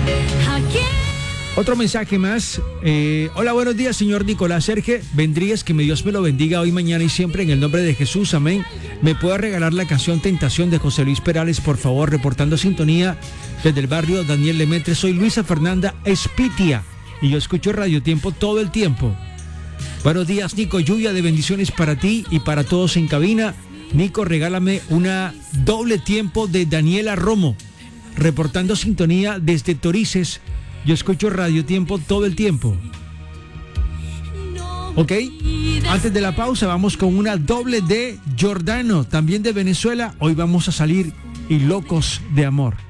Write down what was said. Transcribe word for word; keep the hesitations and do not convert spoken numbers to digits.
Otro mensaje más. Eh, hola, buenos días, señor Nicolás Serge Vendrías, que mi Dios me lo bendiga hoy, mañana y siempre en el nombre de Jesús, amén. ¿Me puede regalar la canción Tentación de José Luis Perales, por favor? Reportando sintonía desde el barrio Daniel Lemaitre. Soy Luisa Fernanda Espitia y yo escucho Radio Tiempo todo el tiempo. Buenos días, Nico. Lluvia de bendiciones para ti y para todos en cabina. Nico, regálame una doble tiempo de Daniela Romo. Reportando sintonía desde Torices. Yo escucho Radio Tiempo todo el tiempo. Ok, antes de la pausa vamos con una doble de Giordano, también de Venezuela. Hoy vamos a salir y locos de amor.